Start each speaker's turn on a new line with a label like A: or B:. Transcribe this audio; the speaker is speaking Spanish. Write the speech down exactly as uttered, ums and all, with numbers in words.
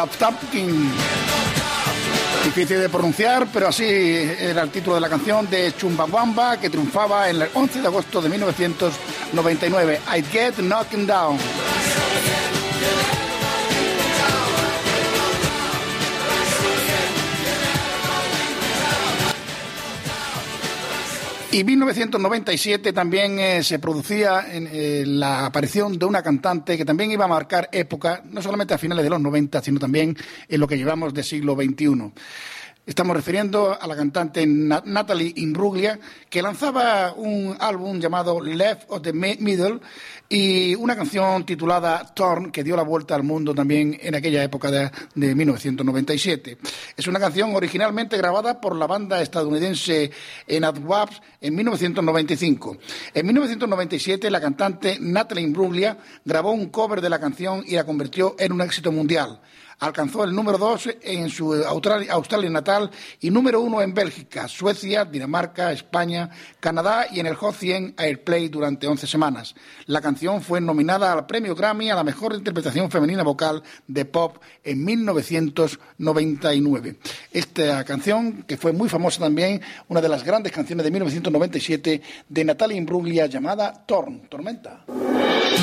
A: Tapkin. Difícil de pronunciar, pero así era el título de la canción de Chumbawamba, que triunfaba el once de agosto de mil novecientos noventa y nueve. I Get Knocked Down. Y en mil novecientos noventa y siete también eh, se producía en, eh, la aparición de una cantante que también iba a marcar época, no solamente a finales de los noventa, sino también en lo que llevamos de siglo veintiuno. Estamos refiriendo a la cantante Natalie Imbruglia, que lanzaba un álbum llamado Left of the Middle y una canción titulada Torn, que dio la vuelta al mundo también en aquella época de, de mil novecientos noventa y siete. Es una canción originalmente grabada por la banda estadounidense Adwaps en mil novecientos noventa y cinco. En mil novecientos noventa y siete la cantante Natalie Imbruglia grabó un cover de la canción y la convirtió en un éxito mundial. Alcanzó el número dos en su Australia, Australia natal y número uno en Bélgica, Suecia, Dinamarca, España, Canadá y en el Hot cien Airplay durante once semanas. La canción fue nominada al premio Grammy a la mejor interpretación femenina vocal de pop en mil novecientos noventa y nueve. Esta canción, que fue muy famosa también, una de las grandes canciones de mil novecientos noventa y siete de Natalie Imbruglia, llamada Torn, Tormenta.